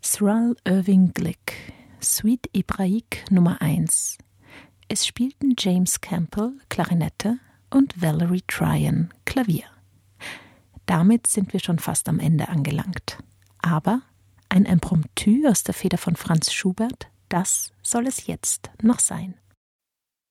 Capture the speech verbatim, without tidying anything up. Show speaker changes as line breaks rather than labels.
Thrall Irving Glick, Suite Hébraïque Nummer eins. Es spielten James Campbell, Klarinette, und Valerie Tryon, Klavier. Damit sind wir schon fast am Ende angelangt. Aber ein Impromptu aus der Feder von Franz Schubert, das soll es jetzt noch sein.